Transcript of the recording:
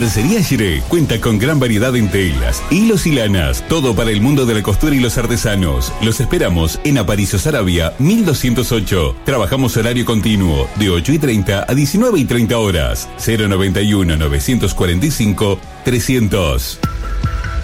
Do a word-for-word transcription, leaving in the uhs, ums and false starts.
Tercería Giré cuenta con gran variedad en telas, hilos y lanas, todo para el mundo de la costura y los artesanos. Los esperamos en Aparicio Saravia, mil doscientos ocho. Trabajamos horario continuo, de ocho y treinta a diecinueve y treinta horas. cero noventa y uno, novecientos cuarenta y cinco, trescientos.